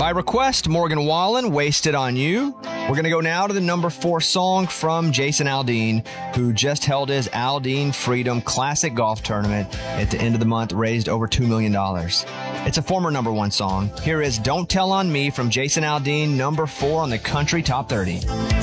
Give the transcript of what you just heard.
By request, Morgan Wallen, Wasted on You. We're going to go now to the number 4 song from Jason Aldean, who just held his Aldean Freedom Classic Golf Tournament at the end of the month, raised over $2 million. It's a former number 1 song. Here is Don't Tell on Me from Jason Aldean, number 4 on the Country Top 30.